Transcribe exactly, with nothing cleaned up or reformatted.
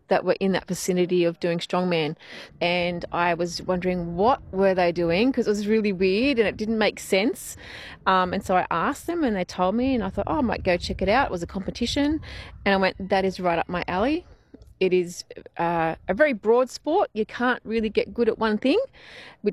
that were in that vicinity of doing strongman, and I was wondering what were they doing, because it was really weird and it didn't make sense. Um, and so I asked them and they told me, and I thought, oh, I might go check it out. It was a competition, and I went, that is right up my alley. It is uh, a very broad sport. You can't really get good at one thing,